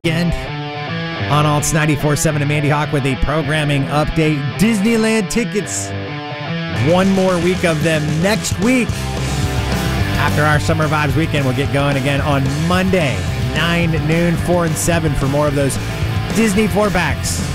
Again, on Alts 94.7 and Mandy Hawk with a programming update. Disneyland tickets. One more week of them next week. After our Summer Vibes weekend, we'll get going again on Monday, 9 noon, 4 and 7 for more of those Disney 4-packs.